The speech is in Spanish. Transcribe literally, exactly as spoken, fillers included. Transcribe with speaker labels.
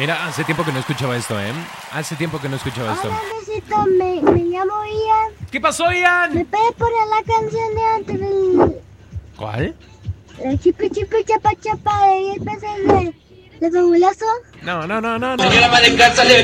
Speaker 1: Mira, hace tiempo que no escuchaba esto, ¿eh? Hace tiempo que no escuchaba esto.
Speaker 2: Hola, Andresito, me, me llamo Ian.
Speaker 1: ¿Qué pasó, Ian?
Speaker 2: ¿Me puedes poner la canción de antes del...
Speaker 1: ¿Cuál?
Speaker 2: El chipi chipi chapa chapa de diez pesos de, de fabuloso?
Speaker 1: No, no, no, no, no.
Speaker 3: Señora ama de casa, le